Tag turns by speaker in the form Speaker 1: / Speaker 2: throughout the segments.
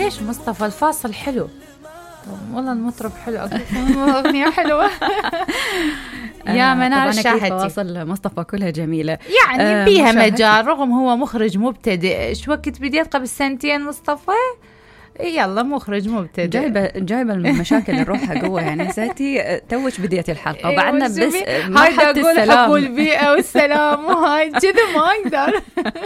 Speaker 1: ليش مصطفى الفاصل حلو والله، المطرب حلو، أغنية حلوة. يا منار شاهدتي
Speaker 2: فواصل مصطفى كلها جميلة
Speaker 1: يعني بيها مجال، رغم هو مخرج مبتدئ. شو وقت بديت؟ قبل 2 سنين مصطفى، يلا مخرج مبتدئ،
Speaker 2: جايبه المشاكل نروحها جوا يعني. ساتي توش بديت الحلقة وبعدنا بس
Speaker 1: هاي أقول حب البيئة والسلام وهاي كذا ما أقدر.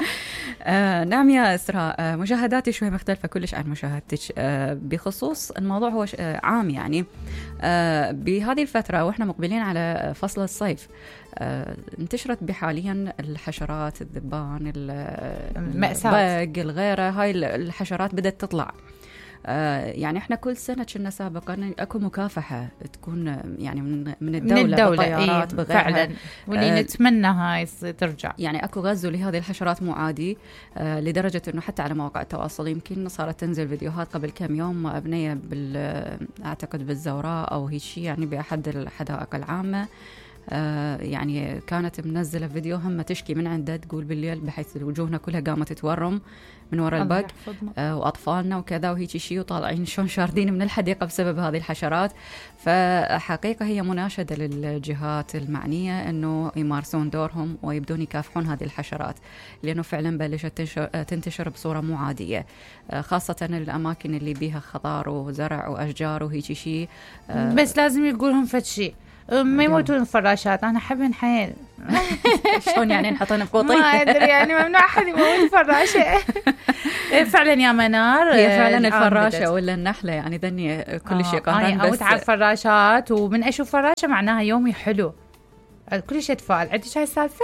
Speaker 2: نعم يا إسراء، مشاهداتي شوي مختلفة كلش عن مشاهدتك بخصوص الموضوع. هو عام يعني بهذه الفترة وإحنا مقبلين على فصل الصيف، انتشرت بحاليا الحشرات، الذبان، البق، الغيرة. هاي الحشرات بدأت تطلع. يعني احنا كل سنة كنا سابقا اكو مكافحة تكون يعني من الدولة بالطيارات
Speaker 1: فعلا، واللي نتمنى هاي ترجع.
Speaker 2: يعني اكو غزو لهذه الحشرات مو عادي، لدرجة انه حتى على مواقع التواصل يمكن صارت تنزل فيديوهات قبل كم يوم ابنية اعتقد بالزوراء او هيك شيء، يعني باحد الحدائق العامة. يعني كانت منزلة فيديو هم تشكي من عنده، تقول بالليل بحيث وجوهنا كلها قامت تورم من وراء البق، وأطفالنا وكذا وهيك شيء، وطالعين شون شاردين من الحديقة بسبب هذه الحشرات. فحقيقة هي مناشدة للجهات المعنية أنه يمارسون دورهم ويبدون يكافحون هذه الحشرات، لأنه فعلا بلشت تنتشر بصورة مو عادية، خاصة الأماكن اللي بيها خضار وزرع وأشجار وهيك شيء.
Speaker 1: بس لازم يقولهم فد شيء، ما يموتون الفراشات. أنا أحبهن حيل.
Speaker 2: شلون يعني نحطهن بقوطي؟
Speaker 1: ما أدري يعني، ممنوع أحد يموت الفراشة. فعلا يا منار،
Speaker 2: هي فعلا الفراشة ولا النحلة يعني ذني كل شيء قهران.
Speaker 1: أنا أموت على الفراشات، ومن أشوف فراشة معناها يومي حلو، كل شيء أتفائل. عندك هاي السالفة؟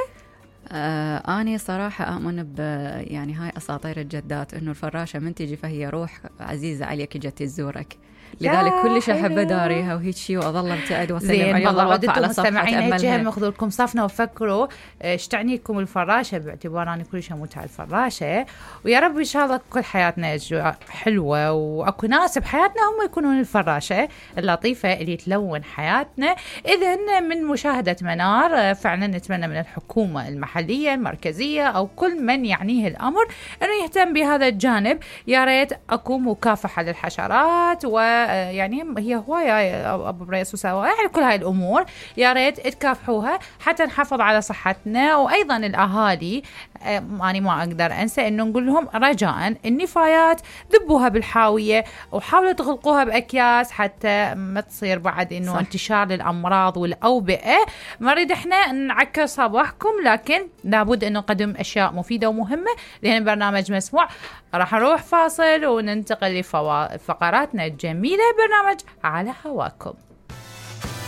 Speaker 2: أنا صراحة أؤمن يعني هاي أساطير الجدات إنه الفراشة من تجي فهي روح عزيزة عليك جت تزورك، لذلك كلش أحب أداريها وهيك شيء، وأظل ابتعد وأسلم عليها وأوقف على صفحة أملها.
Speaker 1: ماخذ لكم صفنا وفكروا ايش تعنيكم الفراشة، باعتبار أنا كلش أموت على الفراشة. ويا رب إن شاء الله كل حياتنا حلوة، وأكو ناس بحياتنا هم يكونون الفراشة اللطيفة اللي تلون حياتنا. إذن من مشاهدة منار فعلا نتمنى من الحكومة المحلية المركزية أو كل من يعنيه الأمر أنه يهتم بهذا الجانب. يا ريت أكو مكافحة للحشرات، ويعني هي هواية أبو بريس وسوا يعني كل هاي الأمور يا ريت تكافحوها حتى نحافظ على صحتنا. وأيضا الأهالي، أنا ما أقدر أنسى إنه نقول لهم رجاء النفايات ذبوها بالحاوية وحاولوا تغلقوها بأكياس حتى ما تصير بعد إنه انتشار للأمراض والأوبئة. ما نريد إحنا نعكر صباحكم، لكن لابد إنه نقدم أشياء مفيدة ومهمة لأن برنامج مسموع. راح نروح فاصل وننتقل لفقراتنا الجميلة، برنامج على هواكم.